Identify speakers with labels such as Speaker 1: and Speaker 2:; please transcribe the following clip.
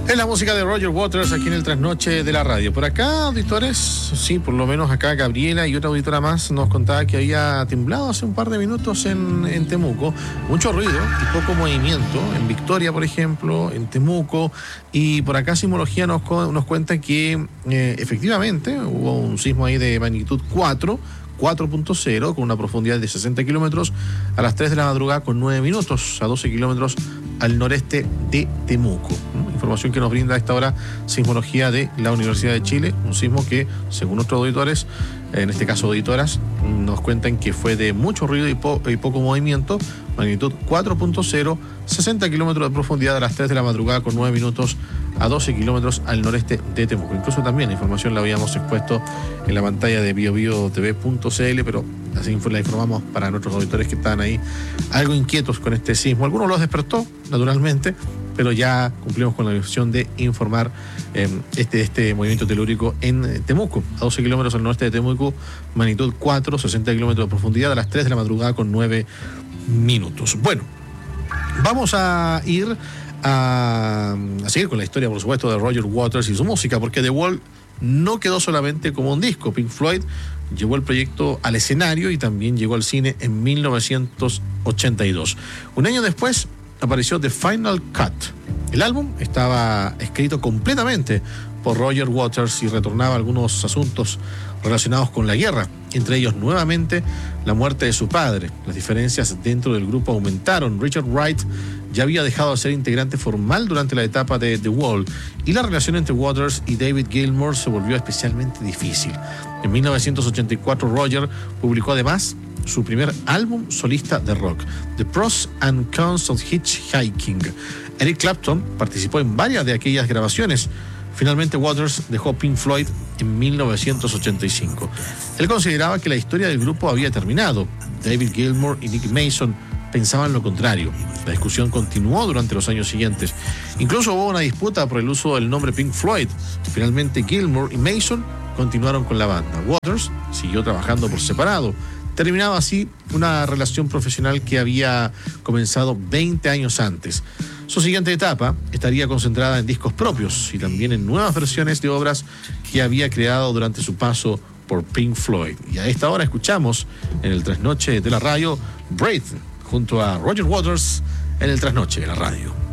Speaker 1: Es la música de Roger Waters aquí en el Trasnoche de la Radio. Por acá, auditores, sí, por lo menos acá Gabriela y otra auditora más nos contaba que había temblado hace un par de minutos en Temuco. Mucho ruido y poco movimiento. En Victoria, por ejemplo, en Temuco. Y por acá Sismología nos cuenta que efectivamente hubo un sismo ahí de magnitud 4.0, con una profundidad de 60 kilómetros a las 3 de la madrugada con 9 minutos, a 12 kilómetros al noreste de Temuco. Información que nos brinda a esta hora Sismología de la Universidad de Chile, un sismo que, según nuestros auditores, en este caso auditoras, nos cuentan que fue de mucho ruido y poco movimiento, magnitud 4.0, 60 kilómetros de profundidad a las 3 de la madrugada con 9 minutos, a 12 kilómetros al noreste de Temuco. Incluso también la información la habíamos expuesto en la pantalla de biobiotv.cl, pero así la informamos para nuestros auditores que estaban ahí algo inquietos con este sismo. Algunos los despertó, naturalmente, pero ya cumplimos con la misión de informar este movimiento telúrico en Temuco, a 12 kilómetros al noreste de Temuco, magnitud 4, 60 kilómetros de profundidad a las 3 de la madrugada con 9 minutos. Bueno, vamos a ir a seguir con la historia, por supuesto, de Roger Waters y su música, porque The Wall no quedó solamente como un disco. Pink Floyd llevó el proyecto al escenario y también llegó al cine en 1982. Un año después apareció The Final Cut. El álbum estaba escrito completamente por Roger Waters y retornaba algunos asuntos relacionados con la guerra, entre ellos nuevamente la muerte de su padre. Las diferencias dentro del grupo aumentaron. Richard Wright ya había dejado de ser integrante formal durante la etapa de The Wall y la relación entre Waters y David Gilmour se volvió especialmente difícil. En 1984 Roger publicó además su primer álbum solista de rock, The Pros and Cons of Hitchhiking. Eric Clapton participó en varias de aquellas grabaciones. Finalmente Waters dejó Pink Floyd en 1985. Él consideraba que la historia del grupo había terminado. David Gilmour y Nick Mason pensaban lo contrario. La discusión continuó durante los años siguientes. Incluso hubo una disputa por el uso del nombre Pink Floyd. Finalmente Gilmour y Mason continuaron con la banda. Waters siguió trabajando por separado. Terminaba así una relación profesional que había comenzado 20 años antes. Su siguiente etapa estaría concentrada en discos propios y también en nuevas versiones de obras que había creado durante su paso por Pink Floyd. Y a esta hora escuchamos en el Trasnoche de la Radio Breathe junto a Roger Waters en el Trasnoche de la Radio.